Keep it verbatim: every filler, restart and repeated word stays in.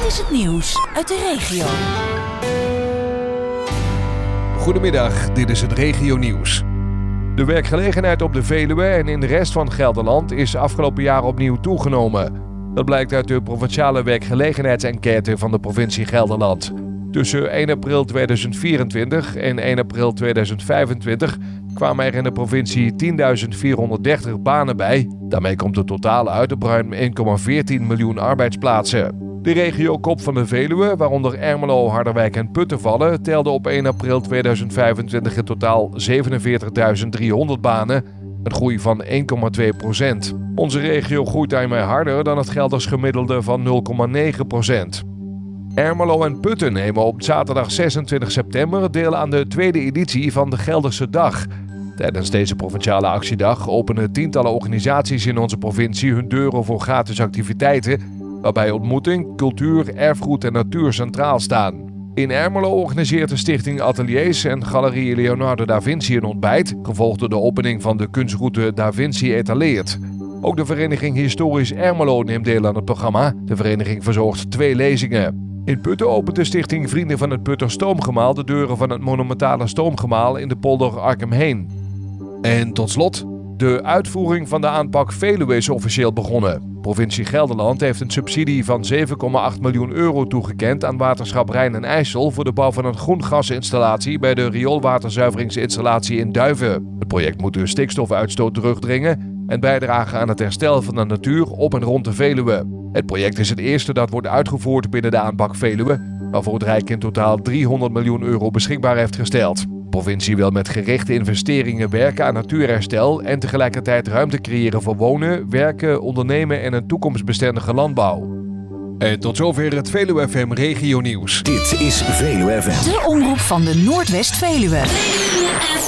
is het nieuws uit de regio. Goedemiddag, dit is het regionieuws. De werkgelegenheid op de Veluwe en in de rest van Gelderland is afgelopen jaar opnieuw toegenomen. Dat blijkt uit de provinciale werkgelegenheidsenquête van de provincie Gelderland. Tussen één april tweeduizend vierentwintig en één april tweeduizend vijfentwintig kwamen er in de provincie tienduizend vierhonderddertig banen bij. Daarmee komt het totaal uit op ruim één komma veertien miljoen arbeidsplaatsen. De regio Kop van de Veluwe, waaronder Ermelo, Harderwijk en Putten vallen, telde op één april tweeduizend vijfentwintig in totaal zevenenveertigduizend driehonderd banen, een groei van één komma twee procent. Onze regio groeit daarmee harder dan het Gelders gemiddelde van nul komma negen procent. Ermelo en Putten nemen op zaterdag zesentwintig september deel aan de tweede editie van de Gelderse Dag. Tijdens deze provinciale actiedag openen tientallen organisaties in onze provincie hun deuren voor gratis activiteiten, waarbij ontmoeting, cultuur, erfgoed en natuur centraal staan. In Ermelo organiseert de stichting Ateliers en Galerie Leonardo da Vinci een ontbijt, gevolgd door de opening van de kunstroute Da Vinci Etaleert. Ook de vereniging Historisch Ermelo neemt deel aan het programma. De vereniging verzorgt twee lezingen. In Putten opent de stichting Vrienden van het Putter Stoomgemaal de deuren van het monumentale stoomgemaal in de polder Arkhemheen. En tot slot, de uitvoering van de aanpak Veluwe is officieel begonnen. Provincie Gelderland heeft een subsidie van zeven komma acht miljoen euro toegekend aan waterschap Rijn en IJssel voor de bouw van een groengasinstallatie bij de rioolwaterzuiveringsinstallatie in Duiven. Het project moet de stikstofuitstoot terugdringen en bijdragen aan het herstel van de natuur op en rond de Veluwe. Het project is het eerste dat wordt uitgevoerd binnen de aanpak Veluwe, waarvoor het Rijk in totaal driehonderd miljoen euro beschikbaar heeft gesteld. De provincie wil met gerichte investeringen werken aan natuurherstel en tegelijkertijd ruimte creëren voor wonen, werken, ondernemen en een toekomstbestendige landbouw. En tot zover het Veluwe F M Regionieuws. Dit is Veluwe F M. De omroep van de Noordwest-Veluwe.